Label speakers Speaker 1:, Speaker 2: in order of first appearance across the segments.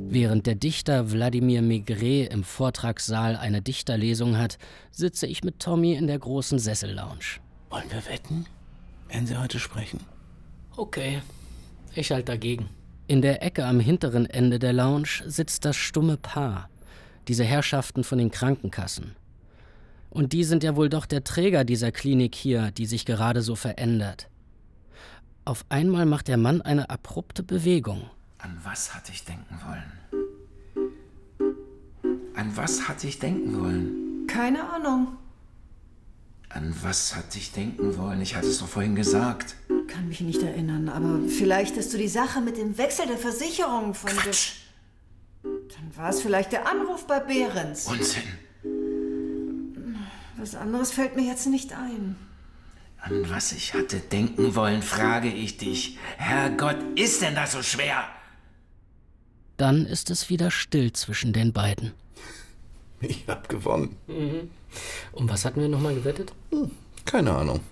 Speaker 1: Während der Dichter Wladimir Maigret im Vortragssaal eine Dichterlesung hat, sitze ich mit Tommy in der großen Sessellounge.
Speaker 2: Wollen wir wetten? Werden Sie heute sprechen?
Speaker 1: Okay, ich halte dagegen. In der Ecke am hinteren Ende der Lounge sitzt das stumme Paar, diese Herrschaften von den Krankenkassen. Und die sind ja wohl doch der Träger dieser Klinik hier, die sich gerade so verändert. Auf einmal macht der Mann eine abrupte Bewegung.
Speaker 2: An was hatte ich denken wollen? An was hatte ich denken wollen?
Speaker 3: Keine Ahnung.
Speaker 2: An was hatte ich denken wollen? Ich hatte es doch vorhin gesagt.
Speaker 3: Kann mich nicht erinnern, aber vielleicht hast du die Sache mit dem Wechsel der Versicherung von...
Speaker 2: Quatsch!
Speaker 3: Dann war es vielleicht der Anruf bei Behrens.
Speaker 2: Unsinn!
Speaker 3: Was anderes fällt mir jetzt nicht ein.
Speaker 2: An was ich hatte denken wollen, frage ich dich. Herrgott, ist denn das so schwer?
Speaker 1: Dann ist es wieder still zwischen den beiden.
Speaker 4: Ich hab gewonnen.
Speaker 1: Um was hatten wir nochmal gewettet?
Speaker 4: Keine Ahnung.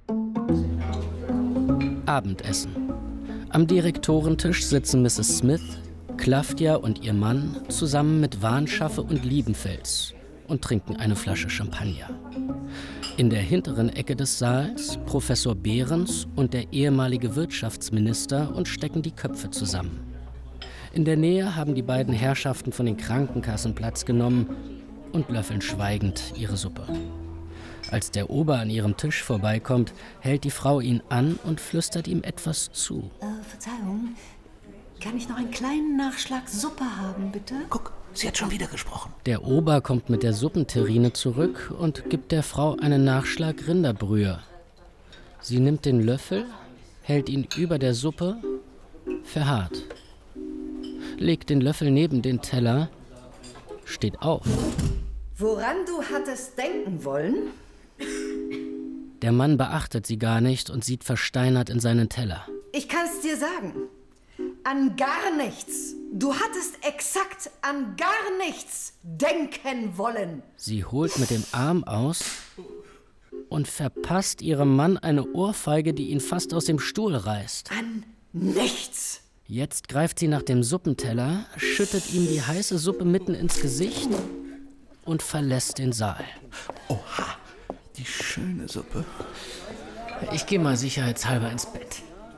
Speaker 1: Abendessen. Am Direktorentisch sitzen Mrs. Smith, Claudia und ihr Mann zusammen mit Wahnschaffe und Liebenfels und trinken eine Flasche Champagner. In der hinteren Ecke des Saals Professor Behrens und der ehemalige Wirtschaftsminister und stecken die Köpfe zusammen. In der Nähe haben die beiden Herrschaften von den Krankenkassen Platz genommen und löffeln schweigend ihre Suppe. Als der Ober an ihrem Tisch vorbeikommt, hält die Frau ihn an und flüstert ihm etwas zu.
Speaker 3: Verzeihung, kann ich noch einen kleinen Nachschlag Suppe haben, bitte?
Speaker 2: Guck, sie hat schon wieder gesprochen.
Speaker 1: Der Ober kommt mit der Suppenterrine zurück und gibt der Frau einen Nachschlag Rinderbrühe. Sie nimmt den Löffel, hält ihn über der Suppe, verharrt. Legt den Löffel neben den Teller, steht auf.
Speaker 3: Woran du hattest denken wollen?
Speaker 1: Der Mann beachtet sie gar nicht und sieht versteinert in seinen Teller.
Speaker 3: Ich kann's dir sagen. An gar nichts. Du hattest exakt an gar nichts denken wollen.
Speaker 1: Sie holt mit dem Arm aus und verpasst ihrem Mann eine Ohrfeige, die ihn fast aus dem Stuhl reißt.
Speaker 3: An nichts.
Speaker 1: Jetzt greift sie nach dem Suppenteller, schüttet ihm die heiße Suppe mitten ins Gesicht und verlässt den Saal.
Speaker 4: Oha, die schöne Suppe.
Speaker 1: Ich gehe mal sicherheitshalber ins Bett.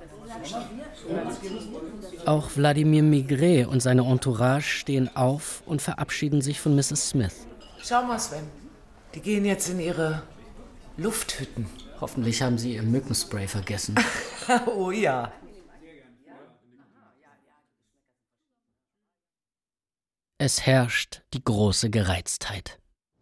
Speaker 1: Auch Wladimir Maigret und seine Entourage stehen auf und verabschieden sich von Mrs. Smith.
Speaker 5: Schau mal, Sven. Die gehen jetzt in ihre Lufthütten.
Speaker 1: Hoffentlich haben sie ihr Mückenspray vergessen.
Speaker 5: Oh ja.
Speaker 1: Es herrscht die große Gereiztheit.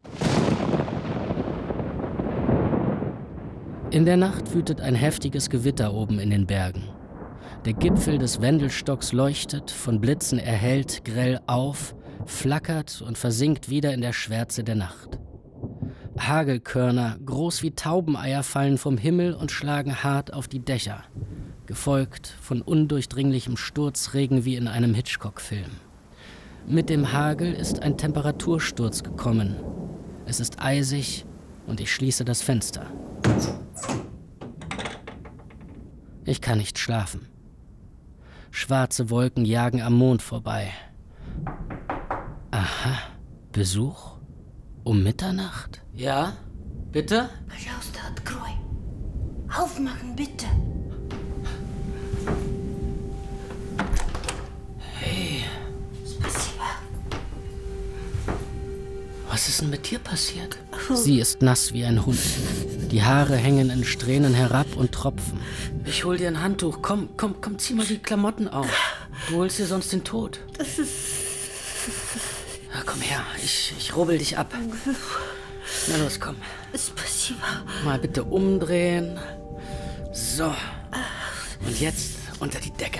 Speaker 1: In der Nacht wütet ein heftiges Gewitter oben in den Bergen. Der Gipfel des Wendelstocks leuchtet, von Blitzen erhellt, grell auf, flackert und versinkt wieder in der Schwärze der Nacht. Hagelkörner, groß wie Taubeneier, fallen vom Himmel und schlagen hart auf die Dächer, gefolgt von undurchdringlichem Sturzregen wie in einem Hitchcock-Film. Mit dem Hagel ist ein Temperatursturz gekommen. Es ist eisig und ich schließe das Fenster. Ich kann nicht schlafen. Schwarze Wolken jagen am Mond vorbei. Aha, Besuch? Um Mitternacht? Ja, bitte?
Speaker 3: Пожалуйста, открой. Aufmachen, bitte.
Speaker 1: Hey,
Speaker 3: Спасибо.
Speaker 1: was ist denn mit dir passiert? Sie ist nass wie ein Hund. Die Haare hängen in Strähnen herab und tropfen. Ich hol dir ein Handtuch. Komm, zieh mal die Klamotten auf. Du holst dir sonst den Tod. Ja, komm her, ich rubbel dich ab. Na los, komm.
Speaker 3: Спасибо.
Speaker 1: Mal bitte umdrehen. So. Und jetzt unter die Decke.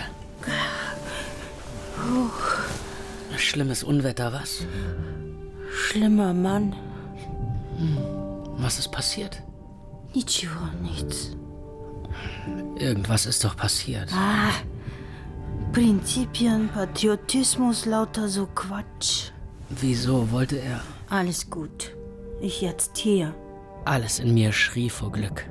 Speaker 1: Schlimmes Unwetter, was?
Speaker 3: Schlimmer Mann.
Speaker 1: Was ist passiert?
Speaker 3: Ничего, nichts.
Speaker 1: Irgendwas ist doch passiert.
Speaker 3: Prinzipien, Patriotismus, lauter so Quatsch.
Speaker 1: Wieso wollte er?
Speaker 3: Alles gut. Ich jetzt hier.
Speaker 1: Alles in mir schrie vor Glück.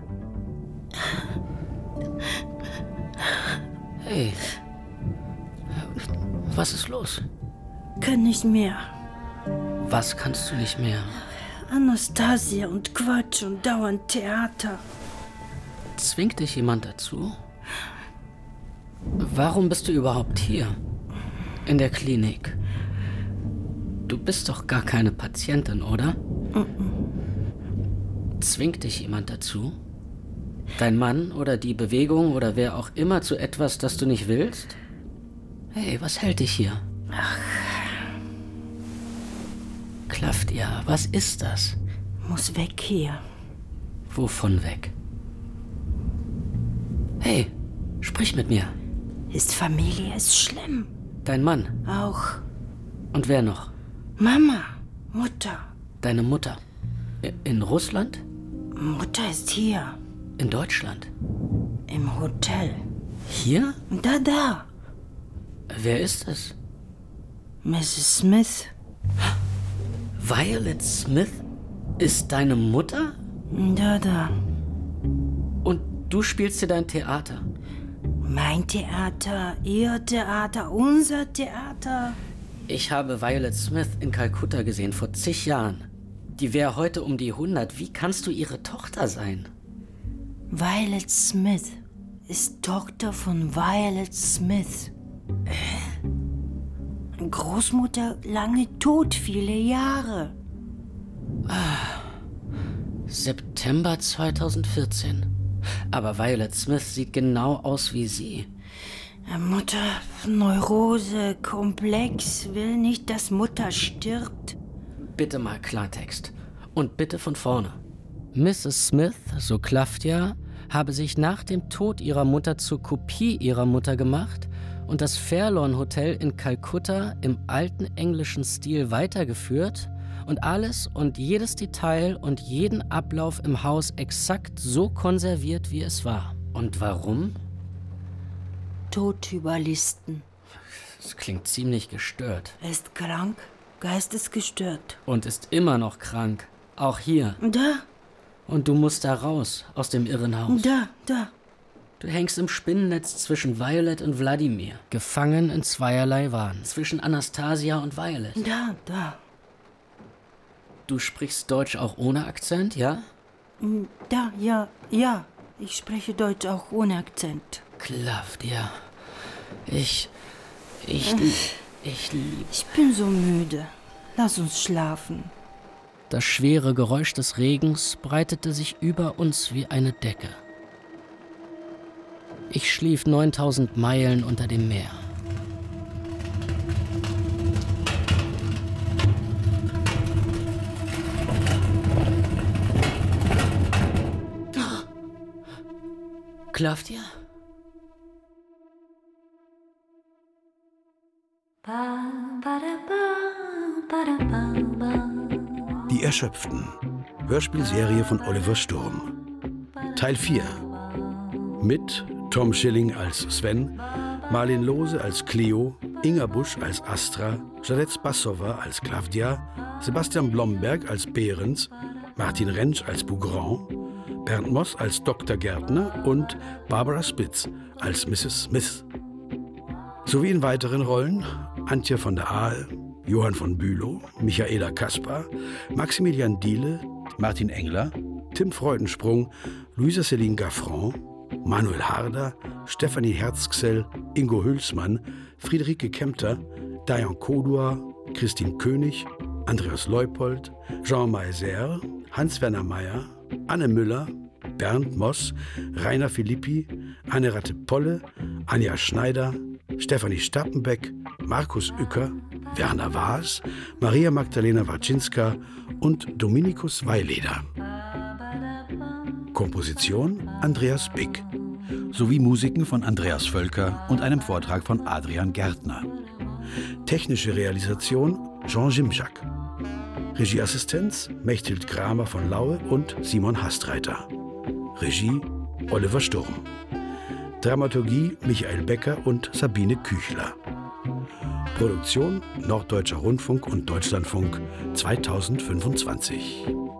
Speaker 1: Hey. Was ist los?
Speaker 6: kann nicht mehr.
Speaker 1: Was kannst du nicht mehr?
Speaker 6: Anastasia und Quatsch und dauernd Theater.
Speaker 1: Zwingt dich jemand dazu? Warum bist du überhaupt hier? In der Klinik? Du bist doch gar keine Patientin, oder? Zwingt dich jemand dazu? Dein Mann oder die Bewegung oder wer auch immer zu etwas, das du nicht willst? Hey, was hält dich hier?
Speaker 6: Ach.
Speaker 1: Klaftia, was ist das?
Speaker 6: Muss weg hier.
Speaker 1: Wovon weg? Hey, sprich mit mir.
Speaker 6: Ist Familie ist schlimm.
Speaker 1: Dein Mann?
Speaker 6: Auch.
Speaker 1: Und wer noch?
Speaker 6: Mama, Mutter.
Speaker 1: Deine Mutter? In Russland?
Speaker 6: Mutter ist hier.
Speaker 1: In Deutschland?
Speaker 6: Im Hotel.
Speaker 1: Hier?
Speaker 6: Da.
Speaker 1: Wer ist es?
Speaker 6: Mrs. Smith.
Speaker 1: Violet Smith ist deine Mutter?
Speaker 6: Da.
Speaker 1: Und du spielst hier dein Theater?
Speaker 6: Mein Theater, Ihr Theater, unser Theater.
Speaker 1: Ich habe Violet Smith in Kalkutta gesehen, vor zig Jahren. Die wäre heute um die 100. Wie kannst du ihre Tochter sein?
Speaker 6: Violet Smith ist Tochter von Violet Smith. Großmutter lange tot, viele Jahre.
Speaker 1: September 2014. Aber Violet Smith sieht genau aus wie sie.
Speaker 6: Mutter, Neurose, komplex, will nicht, dass Mutter stirbt.
Speaker 1: Bitte mal Klartext. Und bitte von vorne. Mrs. Smith, so Klaftia, habe sich nach dem Tod ihrer Mutter zur Kopie ihrer Mutter gemacht und das Fairlawn Hotel in Kalkutta im alten englischen Stil weitergeführt und alles und jedes Detail und jeden Ablauf im Haus exakt so konserviert, wie es war. Und warum?
Speaker 6: Tod überlisten.
Speaker 1: Das klingt ziemlich gestört.
Speaker 6: Er ist krank, geistesgestört.
Speaker 1: Und ist immer noch krank. Auch hier.
Speaker 6: Da.
Speaker 1: Und du musst da raus, aus dem Irrenhaus.
Speaker 6: Da.
Speaker 1: Du hängst im Spinnennetz zwischen Violet und Wladimir. Gefangen in zweierlei Wahn. Zwischen Anastasia und Violet.
Speaker 6: Da.
Speaker 1: Du sprichst Deutsch auch ohne Akzent, ja?
Speaker 6: Da, ja. Ich spreche Deutsch auch ohne Akzent.
Speaker 1: Klaftia. Ich
Speaker 6: bin so müde. Lass uns schlafen.
Speaker 1: Das schwere Geräusch des Regens breitete sich über uns wie eine Decke. Ich schlief 9000 Meilen unter dem Meer. Klaftia?
Speaker 7: Die Erschöpften. Hörspielserie von Oliver Sturm. Teil 4. Mit Tom Schilling als Sven, Marlene Lohse als Cleo, Inga Busch als Astra, Jeanette Spassowa als Klaftia, Sebastian Blomberg als Behrens, Martin Rentsch als Bougrand, Bernd Moss als Dr. Gärtner und Barbara Spitz als Mrs. Smith. Sowie in weiteren Rollen Antje von der Ahe, Johann von Bülow, Michaela Kaspar, Maximilian Diele, Martin Engler, Tim Freudensprung, Luisa Céline Gaffron, Manuel Harder, Stefanie Herzgsell, Ingo Hülsmann, Friederike Kempter, Diane Kodua, Christine König, Andreas Leupold, Jean Meiser, Hans-Werner Meyer, Anne Müller, Bernd Moss, Rainer Philippi, Anne-Ratte Polle, Anja Schneider, Stefanie Stappenbeck, Markus Uecker, Werner Waas, Maria Magdalena Waczynska und Dominikus Weileder. Komposition Andreas Bick. Sowie Musiken von Andreas Völker und einem Vortrag von Adrian Gärtner. Technische Realisation Jean Jimjak. Regieassistenz Mechthild Kramer von Laue und Simon Hastreiter. Regie Oliver Sturm. Dramaturgie Michael Becker und Sabine Küchler. Produktion Norddeutscher Rundfunk und Deutschlandfunk 2025.